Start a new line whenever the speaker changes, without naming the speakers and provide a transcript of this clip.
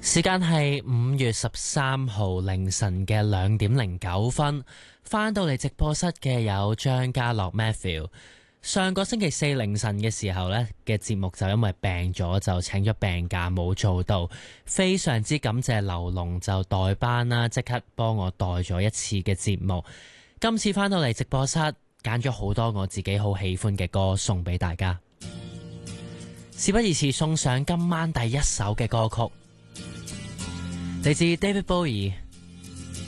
時間係5月13號凌晨嘅2:09，返到嚟直播室嘅有張家樂 Matthew。上個星期四凌晨嘅時候呢嘅節目就因為病咗，就請咗病假冇做到，非常之感謝劉龍就代班啦，即刻幫我代咗一次嘅節目。今次返到嚟直播室，揀咗好多我自己好喜歡嘅歌送俾大家。事不宜遲，送上今晚第一首嘅歌曲。嚟自 David Bowie